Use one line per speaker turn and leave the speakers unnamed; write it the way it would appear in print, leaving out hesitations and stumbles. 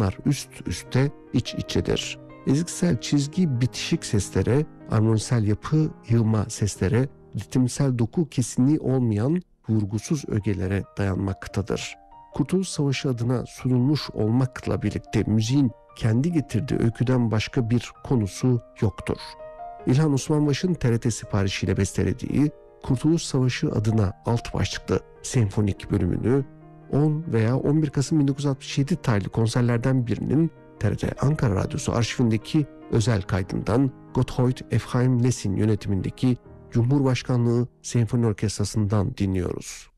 tonlar üst üste iç içedir. Ezgisel çizgi bitişik seslere, armonisel yapı yığma seslere, ritimsel doku kesinliği olmayan vurgusuz ögelere dayanmaktadır. Kurtuluş Savaşı adına sunulmuş olmakla birlikte müziğin kendi getirdiği öyküden başka bir konusu yoktur. İlhan Osmanbaşı'nın TRT siparişiyle bestelediği Kurtuluş Savaşı adına alt başlıklı senfonik bölümünü 10 veya 11 Kasım 1967 tarihli konserlerden birinin TRT Ankara Radyosu arşivindeki özel kaydından Gotthold Ephraim Lessing yönetimindeki Cumhurbaşkanlığı Senfoni Orkestrası'ndan dinliyoruz.